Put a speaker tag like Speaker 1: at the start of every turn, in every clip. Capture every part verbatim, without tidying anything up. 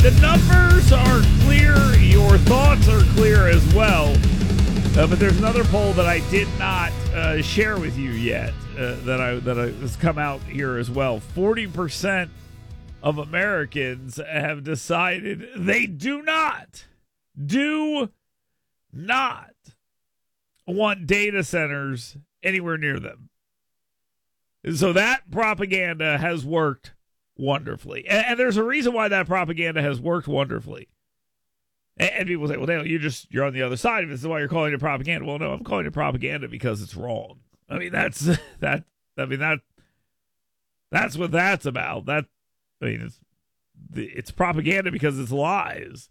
Speaker 1: The numbers are clear. Your thoughts are clear as well. Uh, but there's another poll that I did not uh, share with you yet uh, that I that I, has come out here as well. forty percent of Americans have decided they do not, do not want data centers anywhere near them. So that propaganda has worked wonderfully. And, and there's a reason why that propaganda has worked wonderfully. And, and people say, well, Dale, you just, you're on the other side of it. This is why you're calling it propaganda. Well, no, I'm calling it propaganda because it's wrong. I mean, that's, that, I mean, that, that's what that's about. That, I mean, it's, it's propaganda because it's lies.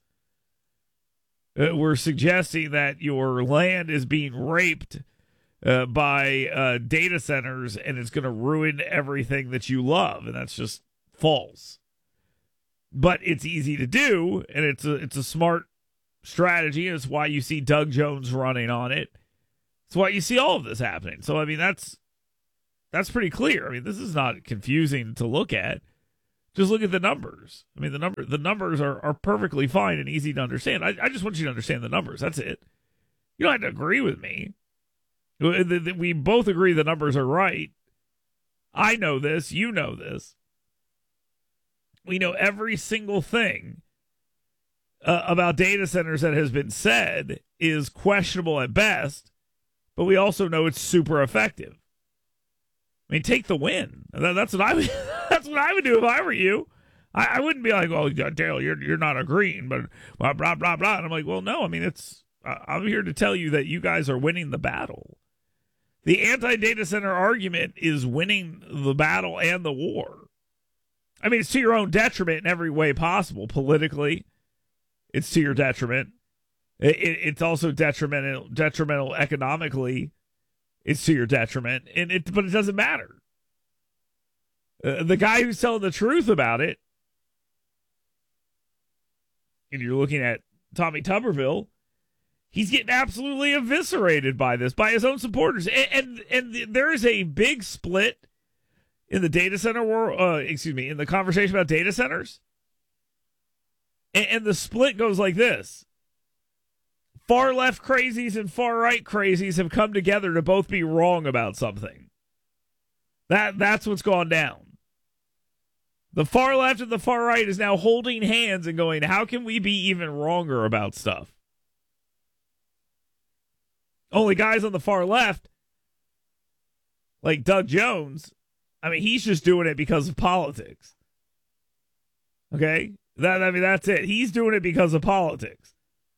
Speaker 1: Uh, we're suggesting that your land is being raped uh, by uh, data centers and it's going to ruin everything that you love. And that's just false. But it's easy to do, and it's a, it's a smart strategy. It's why you see Doug Jones running on it. It's why you see all of this happening. So, I mean, that's that's pretty clear. I mean, this is not confusing to look at. Just look at the numbers. I mean, the number the numbers are, are perfectly fine and easy to understand. I, I just want you to understand the numbers. That's it. You don't have to agree with me. We both agree the numbers are right. I know this. You know this. We know every single thing uh, about data centers that has been said is questionable at best, but we also know it's super effective. I mean, take the win. That, that's what I would. That's what I would do if I were you. I, I wouldn't be like, "Oh, Dale, you're you're not agreeing," but blah blah blah blah. And I'm like, "Well, no. I mean, it's. Uh, I'm here to tell you that you guys are winning the battle. The anti-data center argument is winning the battle and the war. I mean, it's to your own detriment in every way possible. Politically, it's to your detriment. It, it, it's also detrimental, detrimental economically. It's to your detriment, and it, but it doesn't matter. Uh, the guy who's telling the truth about it, and you're looking at Tommy Tuberville, he's getting absolutely eviscerated by this, by his own supporters, and and, and there is a big split in the data center world, uh, excuse me, in the conversation about data centers. And, and the split goes like this. Far left crazies and far right crazies have come together to both be wrong about something. That That's what's gone down. The far left and the far right is now holding hands and going, how can we be even wronger about stuff? Only guys on the far left, like Doug Jones, I mean, he's just doing it because of politics. Okay? That I mean, that's it. He's doing it because of politics.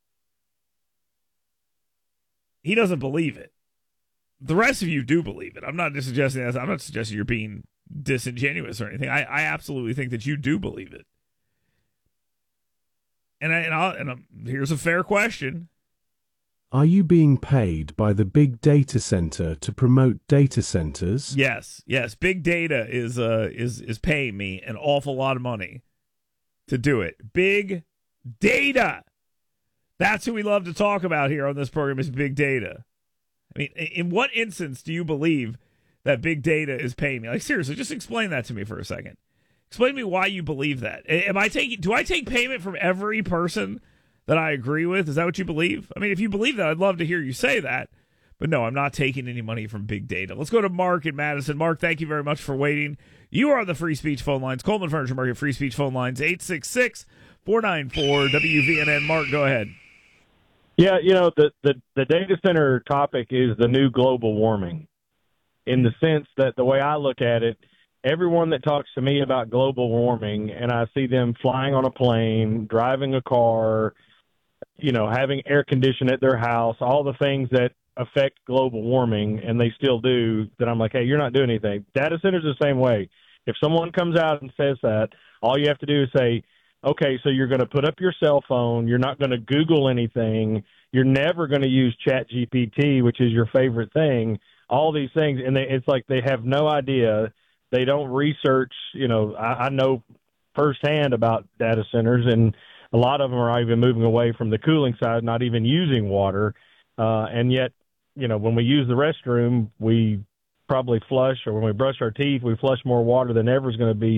Speaker 1: He doesn't believe it. The rest of you do believe it. I'm not just suggesting that. I'm not suggesting you're being disingenuous or anything. I, I absolutely think that you do believe it. And I, and, I'll, and I'm, here's a fair question.
Speaker 2: Are you being paid by the big data center to promote data centers?
Speaker 1: Yes, yes. Big data is uh is is paying me an awful lot of money to do it. Big data. That's who we love to talk about here on this program, is big data. I mean, in what instance do you believe that big data is paying me? Like, seriously, just explain that to me for a second. Explain to me why you believe that. Am I taking? Do I take payment from every person that I agree with? Is that what you believe? I mean, if you believe that, I'd love to hear you say that. But no, I'm not taking any money from big data. Let's go to Mark in Madison. Mark, thank you very much for waiting. You are on the Free Speech phone lines. Coleman Furniture Market Free Speech phone lines, eight six six, four nine four, W V N N. Mark, go ahead.
Speaker 3: Yeah, you know, the, the, the data center topic is the new global warming, in the sense that the way I look at it, everyone that talks to me about global warming, and I see them flying on a plane, driving a car, you know, having air conditioning at their house, all the things that affect global warming, and they still do, that I'm like, hey, you're not doing anything. Data centers the same way. If someone comes out and says that, all you have to do is say, okay, so you're going to put up your cell phone, you're not going to Google anything, you're never going to use Chat G P T, which is your favorite thing, all these things, and they, it's like they have no idea. They don't research. You know, I, I know firsthand about data centers, and a lot of them are even moving away from the cooling side, not even using water. Uh, and yet, you know, when we use the restroom, we probably flush, or when we brush our teeth, we flush more water than ever is going to be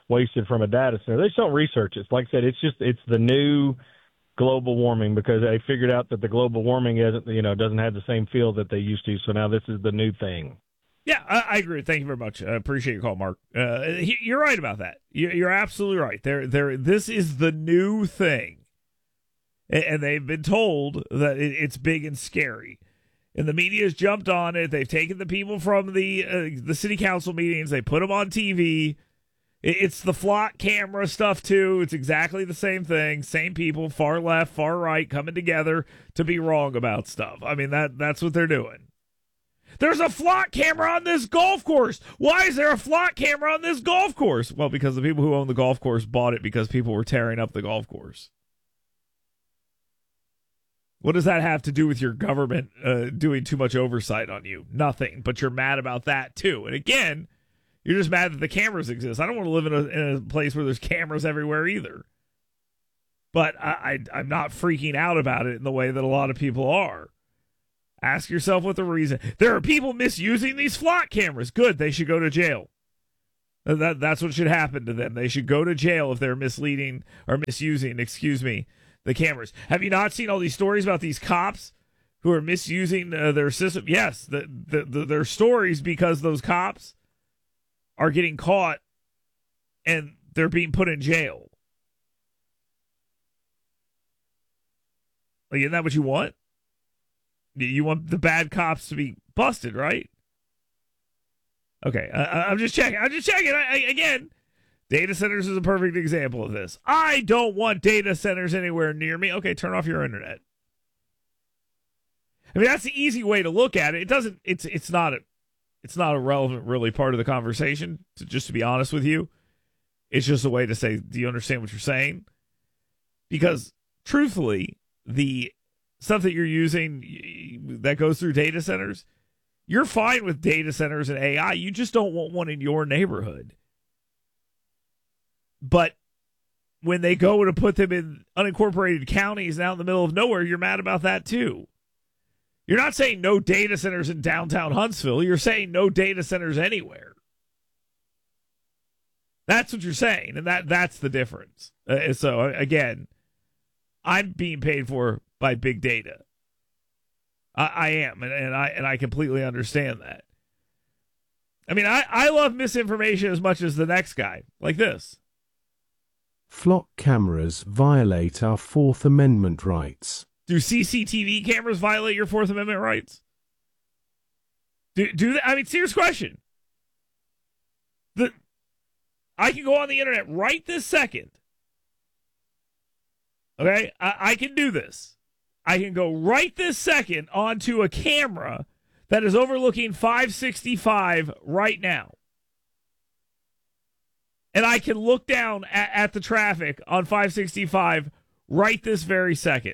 Speaker 3: wasted from a data center. They just don't research it. Like I said, it's just it's the new global warming because they figured out that the global warming isn't, you know, doesn't have the same feel that they used to. So now this is the new thing.
Speaker 1: Yeah, I, I agree. Thank you very much. I appreciate your call, Mark. Uh, he, you're right about that. You, you're absolutely right. There, there. This is the new thing, and, and they've been told that it, it's big and scary. And the media's jumped on it. They've taken the people from the uh, the city council meetings. They put them on T V. It, it's the flock camera stuff, too. It's exactly the same thing. Same people, far left, far right, coming together to be wrong about stuff. I mean, that that's what they're doing. There's a flock camera on this golf course. Why is there a flock camera on this golf course? Well, because the people who own the golf course bought it because people were tearing up the golf course. What does that have to do with your government uh, doing too much oversight on you? Nothing, but you're mad about that too. And again, you're just mad that the cameras exist. I don't want to live in a, in a place where there's cameras everywhere either. But I, I, I'm not freaking out about it in the way that a lot of people are. Ask yourself what the reason. There are people misusing these flock cameras. Good, they should go to jail. That, that's what should happen to them. They should go to jail if they're misleading or misusing, excuse me, the cameras. Have you not seen all these stories about these cops who are misusing uh, their system? Yes, the, the, the, they're stories because those cops are getting caught and they're being put in jail. Like, isn't that what you want? You want the bad cops to be busted, right? Okay, I, I'm just checking. I'm just checking. I, I, again, data centers is a perfect example of this. I don't want data centers anywhere near me. Okay, turn off your internet. I mean, that's the easy way to look at it. It doesn't. It's it's not a it's not a relevant really part of the conversation. To, just to be honest with you, it's just a way to say, do you understand what you're saying? Because truthfully, the stuff that you're using that goes through data centers, you're fine with data centers and A I. You just don't want one in your neighborhood. But when they go to put them in unincorporated counties out in the middle of nowhere, you're mad about that too. You're not saying no data centers in downtown Huntsville. You're saying no data centers anywhere. That's what you're saying, and that that's the difference. Uh, so, again, I'm being paid for by big data. I, I am, and, and I and I completely understand that. I mean, I, I love misinformation as much as the next guy, like this.
Speaker 2: Flock cameras violate our Fourth Amendment rights.
Speaker 1: Do C C T V cameras violate your Fourth Amendment rights? Do do that? I mean, serious question. The I can go on the internet right this second. Okay, I, I can do this. I can go right this second onto a camera that is overlooking five sixty-five right now. And I can look down at, at the traffic on five sixty-five right this very second.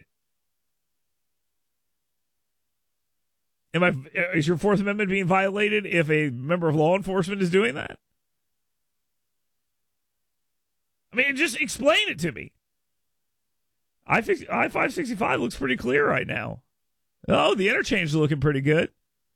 Speaker 1: Am I, is your Fourth Amendment being violated if a member of law enforcement is doing that? I mean, just explain it to me. I five sixty-five looks pretty clear right now. Oh, the interchange is looking pretty good.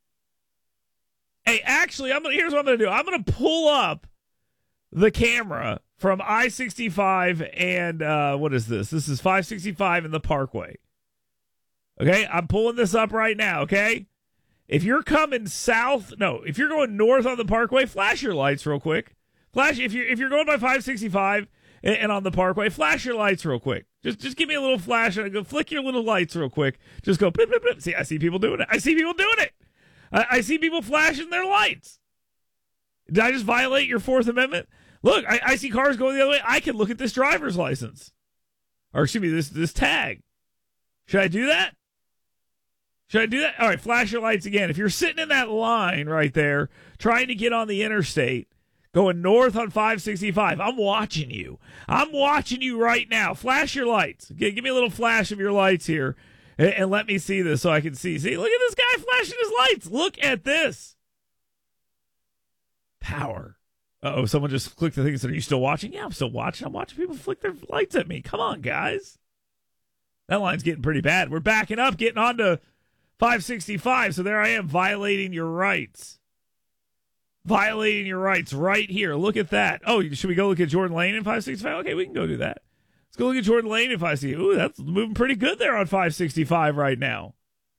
Speaker 1: Hey, actually, I'm gonna, here's what I'm going to do. I'm going to pull up the camera from I sixty-five and, uh, what is this? This is five sixty-five in the Parkway. Okay, I'm pulling this up right now, okay? If you're coming south, no, if you're going north on the Parkway, flash your lights real quick. Flash, if you're, if you're going by five sixty-five and, and on the Parkway, flash your lights real quick. Just just give me a little flash and go flick your little lights real quick. Just go blip, blip, blip. See, I see people doing it. I see people doing it. I, I see people flashing their lights. Did I just violate your Fourth Amendment? Look, I, I see cars going the other way. I can look at this driver's license. Or excuse me, this this tag. Should I do that? Should I do that? All right, flash your lights again. If you're sitting in that line right there, trying to get on the interstate, going north on five sixty-five, I'm watching you. I'm watching you right now. Flash your lights. Give, give me a little flash of your lights here, and, and let me see this so I can see. See, look at this guy flashing his lights. Look at this. Power. Uh-oh, someone just clicked the thing and said, are you still watching? Yeah, I'm still watching. I'm watching people flick their lights at me. Come on, guys. That line's getting pretty bad. We're backing up, getting on to five sixty-five, so there I am violating your rights. Violating your rights right here. Look at that. Oh, should we go look at Jordan Lane in five sixty-five? Okay, we can go do that. Let's go look at Jordan Lane in five sixty-five. Ooh, that's moving pretty good there on five sixty-five right now.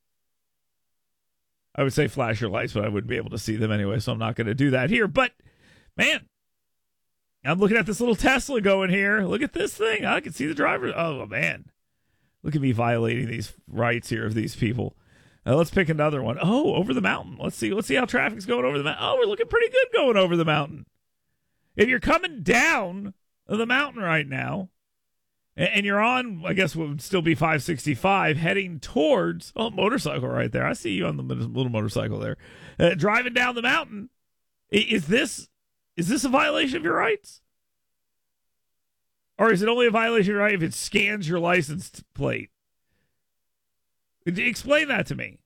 Speaker 1: I would say flash your lights, but I wouldn't be able to see them anyway, so I'm not going to do that here. But, man, I'm looking at this little Tesla going here. Look at this thing. I can see the driver. Oh, man. Look at me violating these rights here of these people. Uh, let's pick another one. Oh, over the mountain. Let's see. Let's see how traffic's going over the mountain. Oh, we're looking pretty good going over the mountain. If you're coming down the mountain right now, and you're on, I guess what would still be five sixty-five, heading towards, oh, motorcycle right there. I see you on the little motorcycle there. Uh, driving down the mountain. Is this is this a violation of your rights? Or is it only a violation of your right if it scans your license plate? Explain that to me.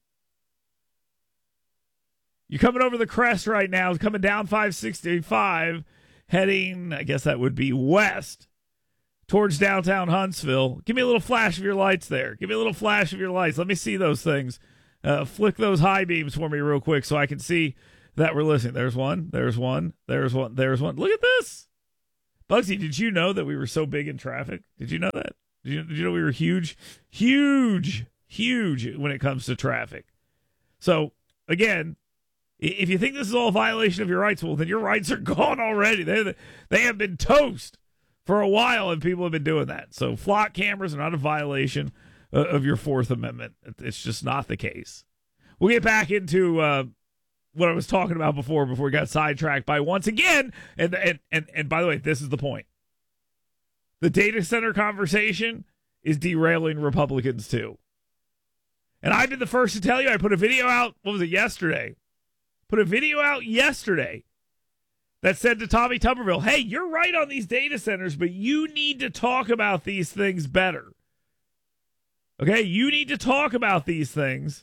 Speaker 1: You're coming over the crest right now, coming down five sixty-five, heading, I guess that would be west, towards downtown Huntsville. Give me a little flash of your lights there. Give me a little flash of your lights. Let me see those things. Uh, flick those high beams for me real quick so I can see that we're listening. There's one. There's one. There's one. There's one. Look at this. Bugsy, did you know that we were so big in traffic? Did you know that? Did you, did you know we were huge? Huge, huge when it comes to traffic. So, again, if you think this is all a violation of your rights, well, then your rights are gone already. They, they have been toast for a while, and people have been doing that. So flock cameras are not a violation of your Fourth Amendment. It's just not the case. We'll get back into uh, what I was talking about before, before we got sidetracked by once again. And, and, and, and by the way, this is the point. The data center conversation is derailing Republicans too. And I've been the first to tell you, I put a video out, what was it, yesterday? Put a video out yesterday that said to Tommy Tuberville, hey, you're right on these data centers, but you need to talk about these things better. Okay, you need to talk about these things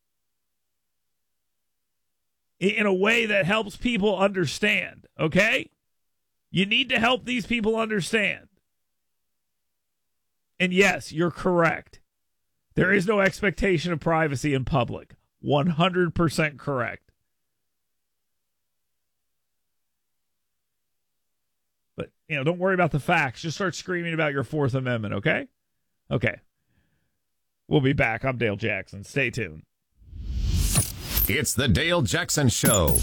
Speaker 1: in a way that helps people understand, okay? You need to help these people understand. And yes, you're correct. There is no expectation of privacy in public. one hundred percent correct. But, you know, don't worry about the facts. Just start screaming about your Fourth Amendment, okay? Okay. We'll be back. I'm Dale Jackson. Stay tuned.
Speaker 4: It's the Dale Jackson Show.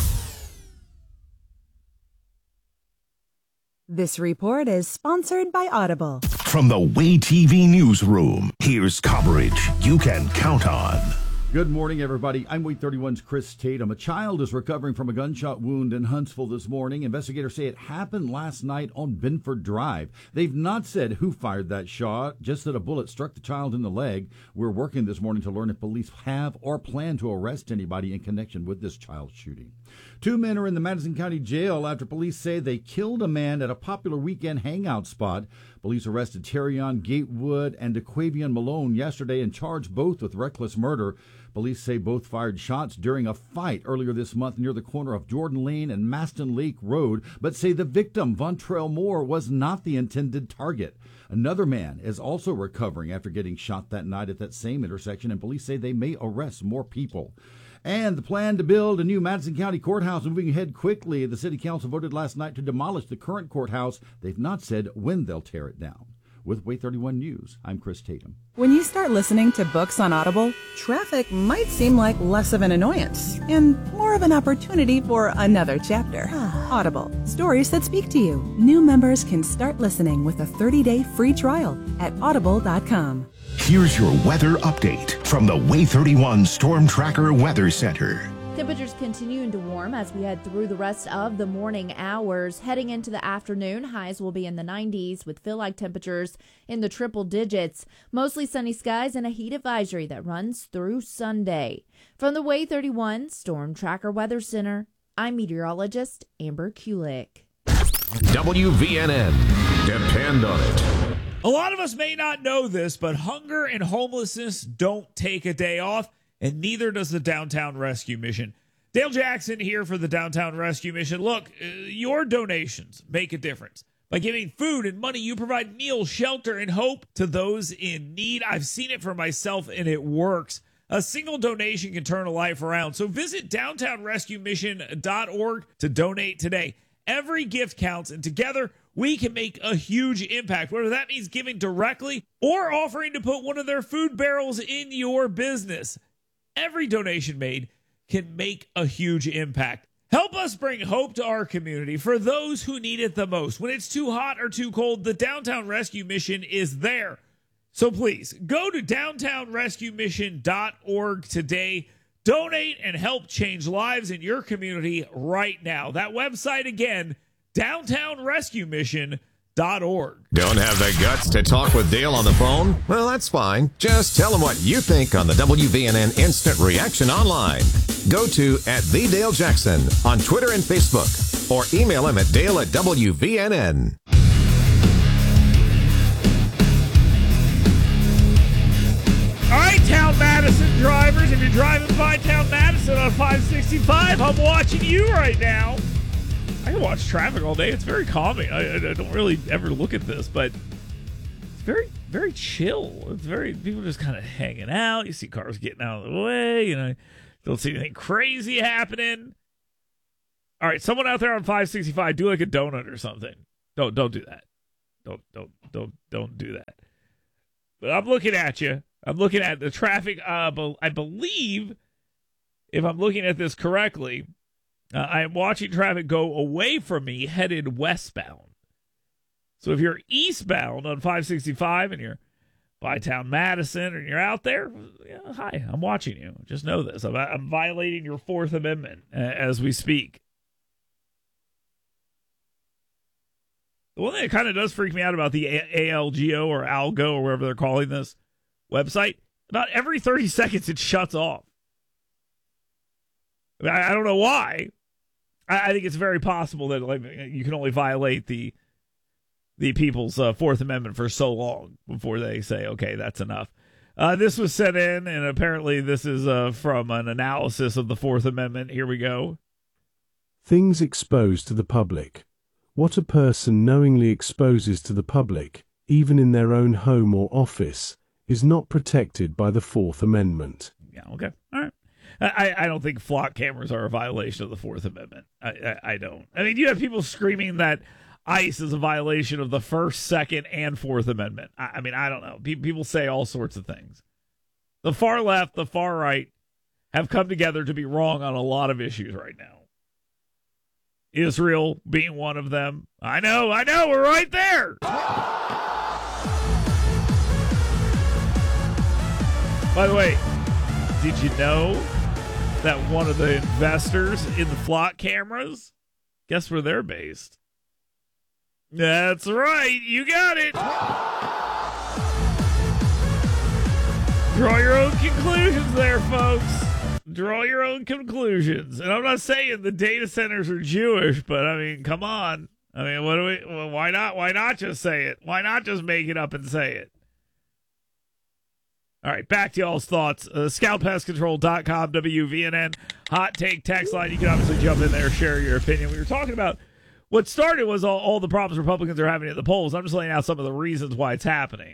Speaker 5: This report is sponsored by Audible.
Speaker 6: From the Way T V newsroom, here's coverage you can count on.
Speaker 7: Good morning, everybody. I'm Way thirty-one's Chris Tatum. A child is recovering from a gunshot wound in Huntsville this morning. Investigators say it happened last night on Binford Drive. They've not said who fired that shot, just that a bullet struck the child in the leg. We're working this morning to learn if police have or plan to arrest anybody in connection with this child shooting. Two men are in the Madison County Jail after police say they killed a man at a popular weekend hangout spot. Police arrested Terrion Gatewood and DeQuavion Malone yesterday and charged both with reckless murder. Police say both fired shots during a fight earlier this month near the corner of Jordan Lane and Maston Lake Road, but say the victim, Vontrell Moore, was not the intended target. Another man is also recovering after getting shot that night at that same intersection, and police say they may arrest more people. And the plan to build a new Madison County courthouse moving ahead quickly. The city council voted last night to demolish the current courthouse. They've not said when they'll tear it down. With Way thirty-one News, I'm Chris Tatum.
Speaker 5: When you start listening to books on Audible, traffic might seem like less of an annoyance and more of an opportunity for another chapter. Audible, stories that speak to you. New members can start listening with a thirty-day free trial at audible dot com.
Speaker 6: Here's your weather update from the Way thirty-one Storm Tracker Weather Center.
Speaker 8: Temperatures continuing to warm as we head through the rest of the morning hours. Heading into the afternoon, highs will be in the nineties with feel-like temperatures in the triple digits. Mostly sunny skies and a heat advisory that runs through Sunday. From the Way thirty-one Storm Tracker Weather Center, I'm meteorologist Amber Kulik.
Speaker 4: W V N N. Depend on it.
Speaker 1: A lot of us may not know this, but hunger and homelessness don't take a day off, and neither does the Downtown Rescue Mission. Dale Jackson here for the Downtown Rescue Mission. Look, uh, your donations make a difference. By giving food and money, you provide meals, shelter, and hope to those in need. I've seen it for myself, and it works. A single donation can turn a life around. So visit downtown rescue mission dot org to donate today. Every gift counts, and together we can make a huge impact, whether that means giving directly or offering to put one of their food barrels in your business. Every donation made can make a huge impact. Help us bring hope to our community for those who need it the most. When it's too hot or too cold, the Downtown Rescue Mission is there. So please, go to downtown rescue mission dot org today. Donate and help change lives in your community right now. That website again, downtown rescue mission dot org.
Speaker 4: Don't have the guts to talk with Dale on the phone? Well, that's fine. Just tell him what you think on the W V N N Instant Reaction Online. Go to at the Dale Jackson on Twitter and Facebook, or email him at dale at W V N N.
Speaker 1: All right, Town Madison drivers, if you're driving by Town Madison on five sixty-five, I'm watching you right now. I can watch traffic all day. It's very calming. I, I don't really ever look at this, but it's very, very chill. It's very, people just kind of hanging out. You see cars getting out of the way. You know, don't see anything crazy happening. All right, someone out there on five sixty-five, do like a donut or something. Don't, don't do that. Don't, don't, don't, don't do that. But I'm looking at you. I'm looking at the traffic. Uh, I believe, if I'm looking at this correctly, uh, I am watching traffic go away from me, headed westbound. So if you're eastbound on five sixty-five and you're by Town Madison and you're out there, yeah, hi, I'm watching you. Just know this. I'm, I'm violating your Fourth Amendment uh, as we speak. The one thing that kind of does freak me out about the A L G O or Algo or whatever they're calling this website, about every thirty seconds it shuts off. I, mean, I, I don't know why. I, I think it's very possible that like you can only violate the the people's uh, Fourth Amendment for so long before they say, okay, that's enough. Uh, this was sent in, and apparently this is uh, from an analysis of the Fourth Amendment. Here we go.
Speaker 2: Things exposed to the public. What a person knowingly exposes to the public, even in their own home or office, is not protected by the Fourth Amendment.
Speaker 1: Yeah, okay. All right. I, I don't think flock cameras are a violation of the Fourth Amendment. I, I, I don't. I mean, you have people screaming that ICE is a violation of the First, Second, and Fourth Amendment. I, I mean, I don't know. People, people say all sorts of things. The far left, the far right have come together to be wrong on a lot of issues right now. Israel being one of them. I know, I know, we're right there. By the way, did you know that one of the investors in the flock cameras, guess where they're based? That's right, you got it. Draw your own conclusions there, folks. Draw your own conclusions. And I'm not saying the data centers are Jewish, but I mean, come on. I mean, what do we, well, why not, why not just say it? Why not just make it up and say it? All right, back to y'all's thoughts. Uh, scout pest control dot com, W V N N, hot take text line. You can obviously jump in there, share your opinion. We were talking about what started was all, all the problems Republicans are having at the polls. I'm just laying out some of the reasons why it's happening.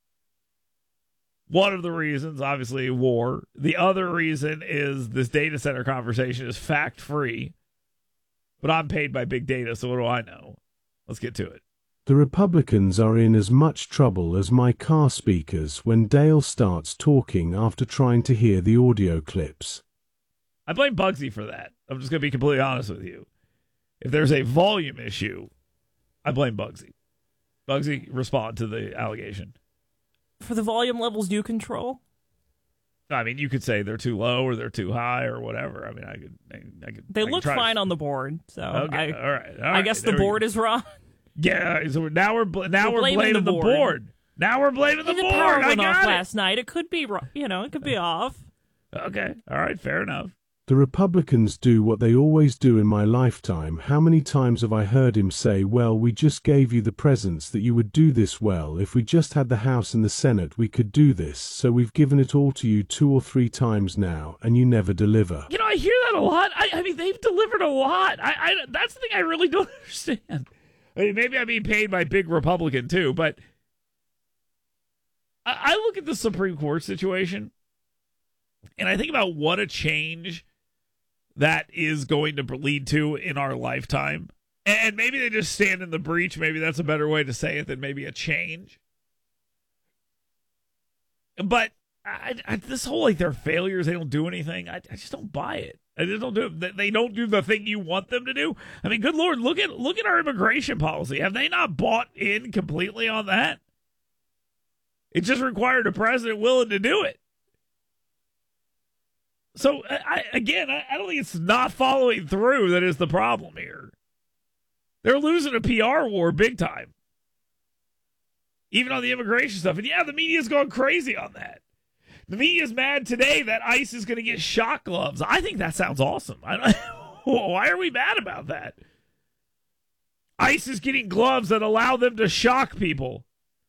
Speaker 1: One of the reasons, obviously, war. The other reason is this data center conversation is fact-free. But I'm paid by big data, so what do I know? Let's get to it.
Speaker 2: The Republicans are in as much trouble as my car speakers when Dale starts talking after trying to hear the audio clips.
Speaker 1: I blame Bugsy for that. I'm just going to be completely honest with you. If there's a volume issue, I blame Bugsy. Bugsy, respond to the allegation.
Speaker 9: For the volume levels you control?
Speaker 1: I mean, you could say they're too low or they're too high or whatever. I mean, I could. I, I could
Speaker 9: they
Speaker 1: I
Speaker 9: look
Speaker 1: could
Speaker 9: fine
Speaker 1: to...
Speaker 9: on the board, so
Speaker 1: okay,
Speaker 9: I,
Speaker 1: all right. All
Speaker 9: I
Speaker 1: right,
Speaker 9: guess the board is wrong.
Speaker 1: Yeah, so now we're now
Speaker 9: we're,
Speaker 1: we're
Speaker 9: blaming,
Speaker 1: blaming
Speaker 9: the,
Speaker 1: the
Speaker 9: board.
Speaker 1: board. Now we're blaming the,
Speaker 9: the
Speaker 1: board.
Speaker 9: Power
Speaker 1: I
Speaker 9: went
Speaker 1: got
Speaker 9: off
Speaker 1: it.
Speaker 9: last night. It could be, you know, it could be off.
Speaker 1: Okay, all right, fair enough.
Speaker 2: The Republicans do what they always do in my lifetime. How many times have I heard him say, well, we just gave you the presents that you would do this well. If we just had the House and the Senate, we could do this. So we've given it all to you two or three times now, and you never deliver.
Speaker 1: You know, I hear that a lot. I, I mean, they've delivered a lot. I, I That's the thing I really don't understand. I mean, maybe I'm being paid by big Republican, too, but I, I look at the Supreme Court situation. And I think about what a change that is going to lead to in our lifetime. And maybe they just stand in the breach. Maybe that's a better way to say it than maybe a change. But I, I, this whole, like, they're failures, they don't do anything, I, I just don't buy it. I just don't do it. They don't do the thing you want them to do. I mean, good Lord, look at look at our immigration policy. Have they not bought in completely on that? It just required a president willing to do it. So, I, again, I, I don't think it's not following through that is the problem here. They're losing a P R war big time. Even on the immigration stuff. And yeah, the media's going crazy on that. The media's mad today that ICE is going to get shock gloves. I think that sounds awesome. I don't, why are we mad about that? ICE is getting gloves that allow them to shock people.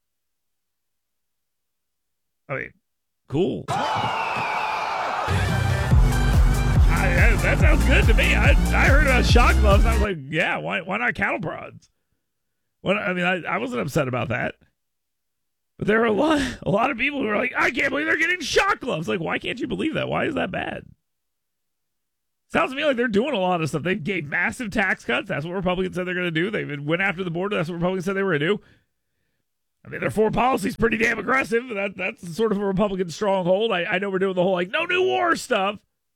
Speaker 1: I mean, cool. I, that sounds good to me. I I heard about shock gloves, and I was like, yeah, why why not cattle prods? Well, I mean, I, I wasn't upset about that. But there are a lot, a lot of people who are like, I can't believe they're getting shock gloves. Like, why can't you believe that? Why is that bad? Sounds to me like they're doing a lot of stuff. They gave massive tax cuts. That's what Republicans said they're going to do. They went after the border. That's what Republicans said they were going to do. I mean, their foreign policy is pretty damn aggressive. That That's sort of a Republican stronghold. I, I know we're doing the whole, like, no new war stuff.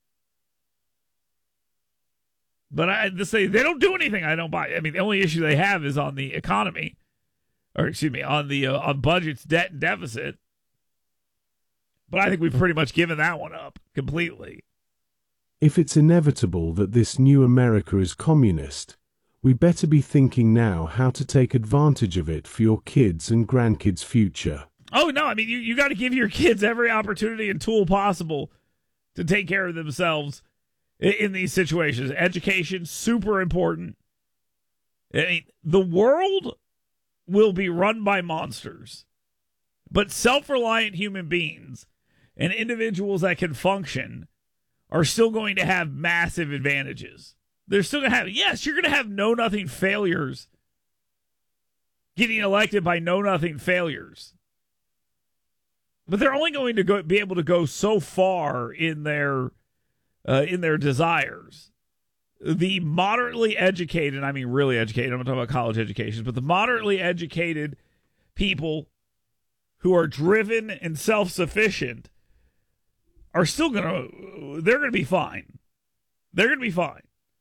Speaker 1: But I just say they don't do anything I don't buy. I mean, the only issue they have is on the economy. Or, excuse me, on the uh, on budgets, debt, and deficit. But I think we've pretty much given that one up completely.
Speaker 2: If it's inevitable that this new America is communist, we better be thinking now how to take advantage of it for your kids' and grandkids' future.
Speaker 1: Oh, no, I mean, you, you got to give your kids every opportunity and tool possible to take care of themselves in, in these situations. Education, super important. I mean, the world will be run by monsters, but self-reliant human beings and individuals that can function are still going to have massive advantages. They're still going to have, yes, you're going to have know-nothing failures getting elected by know-nothing failures. But they're only going to go, be able to go so far in their uh, in their desires. The moderately educated, I mean really educated, I'm not talking about college education, but the moderately educated people who are driven and self-sufficient are still going to, they're going to be fine. They're going to be fine.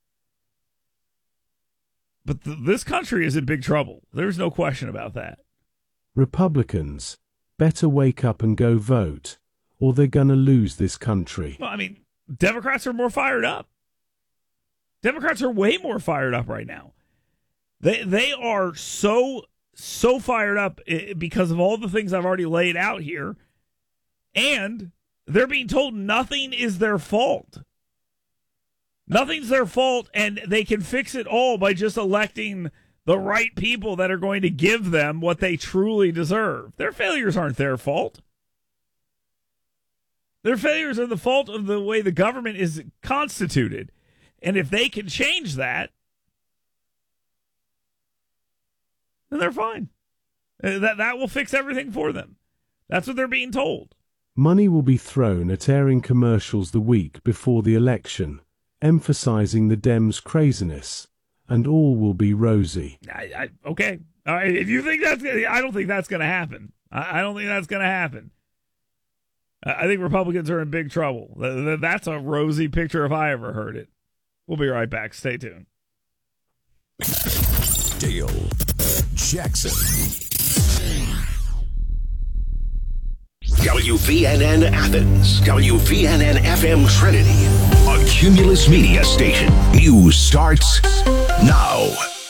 Speaker 1: But th- this country is in big trouble. There's no question about that.
Speaker 2: Republicans, better wake up and go vote, or they're going to lose this country.
Speaker 1: Well, I mean, Democrats are more fired up. Democrats are way more fired up right now. They they are so, so fired up because of all the things I've already laid out here. And they're being told nothing is their fault. Nothing's their fault, and they can fix it all by just electing the right people that are going to give them what they truly deserve. Their failures aren't their fault. Their failures are the fault of the way the government is constituted. And if they can change that, then they're fine. That that will fix everything for them. That's what they're being told.
Speaker 2: Money will be thrown at airing commercials the week before the election, emphasizing the Dems' craziness, and all will be rosy.
Speaker 1: I, I, okay. All right. If you think that's, I don't think that's going to happen. I, I don't think that's going to happen. I think Republicans are in big trouble. That's a rosy picture if I ever heard it. We'll be right back. Stay tuned.
Speaker 10: Dale Jackson.
Speaker 6: W V N N Athens, W V N N F M Trinity, a Cumulus Media station. News starts now.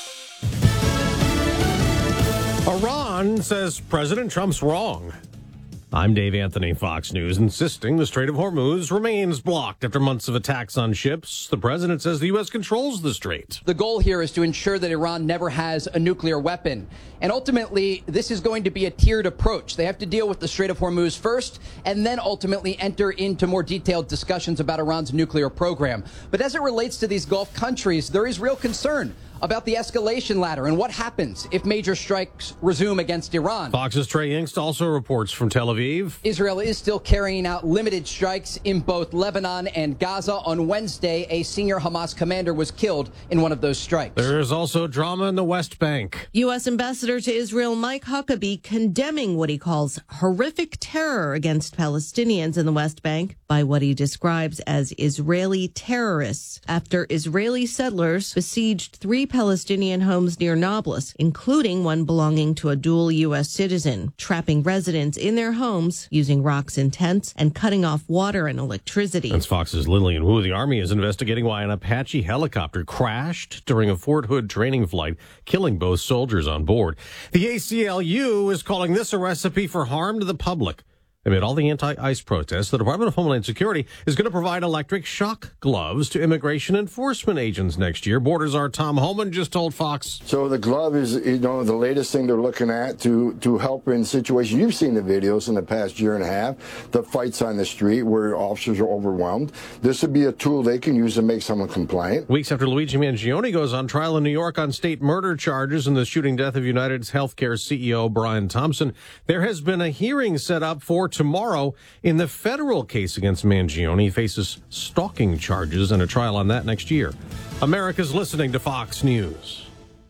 Speaker 11: Iran says President Trump's wrong. I'm Dave Anthony, Fox News, insisting the Strait of Hormuz remains blocked after months of attacks on ships. The president says the U S controls the strait.
Speaker 12: The goal here is to ensure that Iran never has a nuclear weapon. And ultimately, this is going to be a tiered approach. They have to deal with the Strait of Hormuz first, and then ultimately enter into more detailed discussions about Iran's nuclear program. But as it relates to these Gulf countries, there is real concern about the escalation ladder and what happens if major strikes resume against Iran.
Speaker 11: Fox's Trey Yingst also reports from Tel Aviv.
Speaker 12: Israel is still carrying out limited strikes in both Lebanon and Gaza. On Wednesday, a senior Hamas commander was killed in one of those strikes.
Speaker 11: There is also drama in the West Bank.
Speaker 13: U S. Ambassador to Israel Mike Huckabee condemning what he calls horrific terror against Palestinians in the West Bank by what he describes as Israeli terrorists after Israeli settlers besieged three Palestinian homes near Nablus, including one belonging to a dual U S citizen, trapping residents in their homes using rocks and tents and cutting off water and electricity.
Speaker 11: That's Fox's Lillian Wu. The Army is investigating why an Apache helicopter crashed during a Fort Hood training flight, killing both soldiers on board. The A C L U is calling this a recipe for harm to the public. Amid all the anti-ICE protests, the Department of Homeland Security is going to provide electric shock gloves to immigration enforcement agents next year. Borders Czar Tom Homan just told Fox.
Speaker 14: So the glove is, you know, the latest thing they're looking at to, to help in situations. You've seen the videos in the past year and a half, the fights on the street where officers are overwhelmed. This would be a tool they can use to make someone compliant.
Speaker 11: Weeks after Luigi Mangione goes on trial in New York on state murder charges in the shooting death of United's healthcare C E O Brian Thompson, there has been a hearing set up for tomorrow in the federal case against Mangione. He faces stalking charges and a trial on that next year. America's listening to Fox News.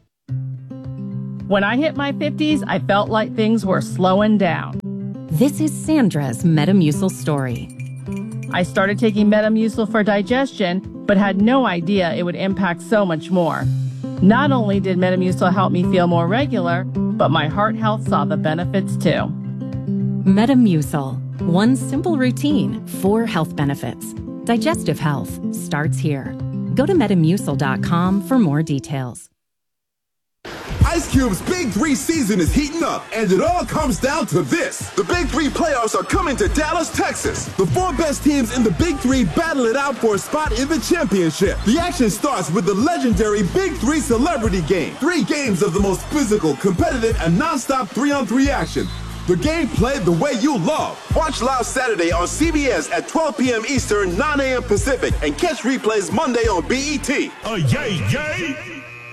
Speaker 15: When I hit my fifties, I felt like things were slowing down.
Speaker 16: This is Sandra's Metamucil story.
Speaker 15: I started taking Metamucil for digestion, but had no idea it would impact so much more. Not only did Metamucil help me feel more regular, but my heart health saw the benefits too.
Speaker 16: Metamucil. One simple routine, four health benefits. Digestive health starts here. Go to metamucil dot com for more details.
Speaker 17: Ice Cube's Big Three season is heating up, and it all comes down to this. The Big Three playoffs are coming to Dallas, Texas. The four best teams in the Big Three battle it out for a spot in the championship. The action starts with the legendary Big Three Celebrity Game. Three games of the most physical, competitive, and non-stop three-on-three action. The game played the way you love. Watch live Saturday on C B S at twelve p.m. Eastern, nine a.m. Pacific, and catch replays Monday on B E T. Uh, yay, yay!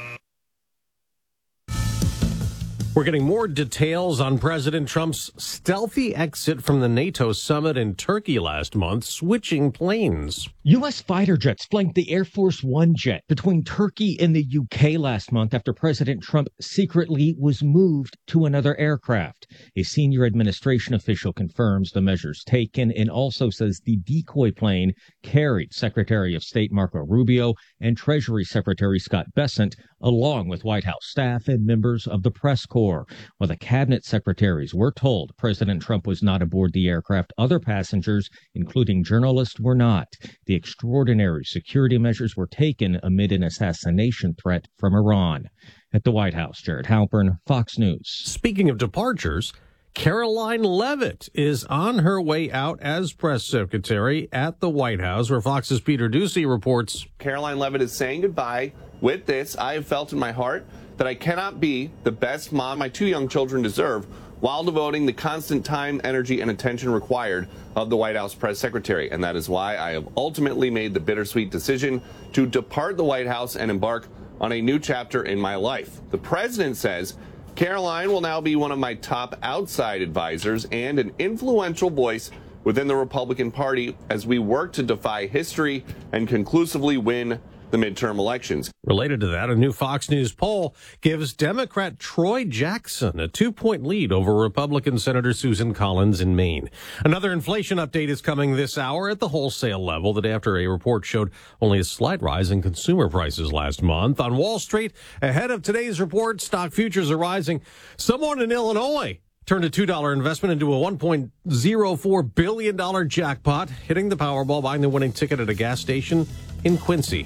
Speaker 11: We're getting more details on President Trump's stealthy exit from the NATO summit in Turkey last month, switching planes.
Speaker 18: U S fighter jets flanked the Air Force One jet between Turkey and the U K last month after President Trump secretly was moved to another aircraft. A senior administration official confirms the measures taken and also says the decoy plane carried Secretary of State Marco Rubio and Treasury Secretary Scott Bessent, along with White House staff and members of the press corps. While the cabinet secretaries were told President Trump was not aboard the aircraft, other passengers, including journalists, were not. The extraordinary security measures were taken amid an assassination threat from Iran. At the White House, Jared Halpern, Fox News.
Speaker 11: Speaking of departures, Caroline Leavitt is on her way out as press secretary at the White House, where Fox's Peter Ducey reports.
Speaker 19: Caroline Leavitt is saying goodbye. With this, I have felt in my heart that I cannot be the best mom my two young children deserve while devoting the constant time, energy, and attention required of the White House press secretary. And that is why I have ultimately made the bittersweet decision to depart the White House and embark on a new chapter in my life. The president says Caroline will now be one of my top outside advisors and an influential voice within the Republican Party as we work to defy history and conclusively win the midterm elections.
Speaker 11: Related to that, a new Fox News poll gives Democrat Troy Jackson a two-point lead over Republican Senator Susan Collins in Maine. Another inflation update is coming this hour at the wholesale level, the day after a report showed only a slight rise in consumer prices last month. On Wall Street, ahead of today's report, stock futures are rising. Someone in Illinois turned a two dollar investment into a one point oh four billion dollars jackpot, hitting the Powerball, buying the winning ticket at a gas station in Quincy.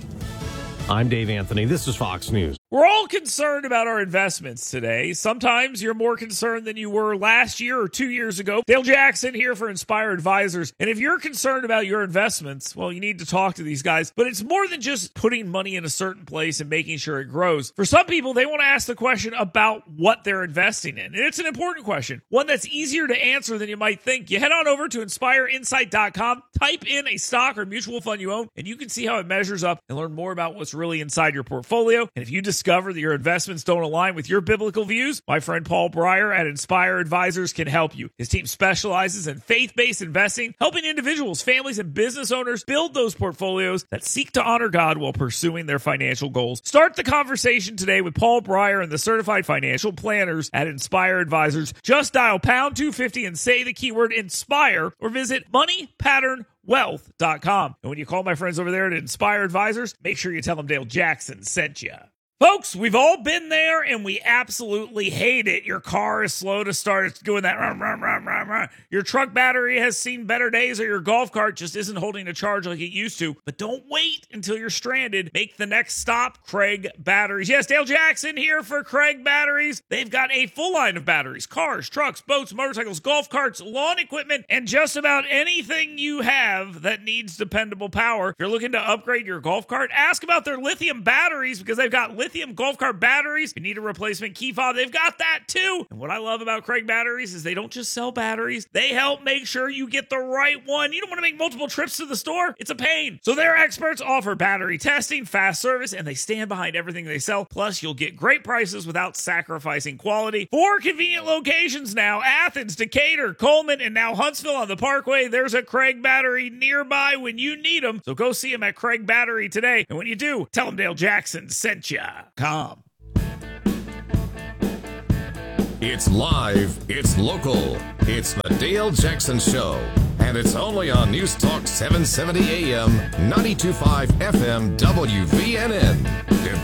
Speaker 11: I'm Dave Anthony. This is Fox News.
Speaker 1: We're all concerned about our investments today. Sometimes you're more concerned than you were last year or two years ago. Dale Jackson here for Inspire Advisors. And if you're concerned about your investments, well, you need to talk to these guys. But it's more than just putting money in a certain place and making sure it grows. For some people, they want to ask the question about what they're investing in. And it's an important question, one that's easier to answer than you might think. You head on over to inspire insight dot com, type in a stock or mutual fund you own, and you can see how it measures up and learn more about what's really inside your portfolio. And if you decide discover that your investments don't align with your biblical views? My friend Paul Breyer at Inspire Advisors can help you. His team specializes in faith-based investing, helping individuals, families, and business owners build those portfolios that seek to honor God while pursuing their financial goals. Start the conversation today with Paul Breyer and the certified financial planners at Inspire Advisors. Just dial pound two fifty and say the keyword INSPIRE or visit money pattern wealth dot com. And when you call my friends over there at Inspire Advisors, make sure you tell them Dale Jackson sent you. Folks, we've all been there, and we absolutely hate it. Your car is slow to start. It's doing that. Rah, rah, rah, rah, rah. Your truck battery has seen better days, or your golf cart just isn't holding a charge like it used to. But don't wait until you're stranded. Make the next stop, Craig Batteries. Yes, Dale Jackson here for Craig Batteries. They've got a full line of batteries, cars, trucks, boats, motorcycles, golf carts, lawn equipment, and just about anything you have that needs dependable power. If you're looking to upgrade your golf cart, ask about their lithium batteries, because they've got lithium Lithium golf cart batteries. If you need a replacement key fob, they've got that too. And what I love about Craig Batteries is they don't just sell batteries. They help make sure you get the right one. You don't want to make multiple trips to the store. It's a pain. So their experts offer battery testing, fast service, and they stand behind everything they sell. Plus, you'll get great prices without sacrificing quality. Four convenient locations now: Athens, Decatur, Coleman, and now Huntsville on the Parkway. There's a Craig Battery nearby when you need them. So go see them at Craig Battery today. And when you do, tell them Dale Jackson sent ya. Come.
Speaker 4: It's live, it's local, it's the Dale Jackson Show, and it's only on News Talk seven seventy A M, ninety-two point five F M W V N N.